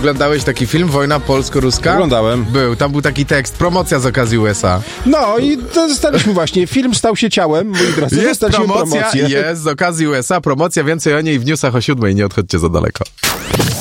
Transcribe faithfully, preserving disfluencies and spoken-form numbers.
Oglądałeś taki film Wojna polsko-ruska? Oglądałem. Był, tam był taki tekst, promocja z okazji U S A. No i dostaliśmy właśnie, film stał się ciałem, moi drodzy. Jest Dostaliśmy promocja, promocję. jest z okazji U S A, promocja, więcej o niej w newsach o siódmej, nie odchodźcie za daleko.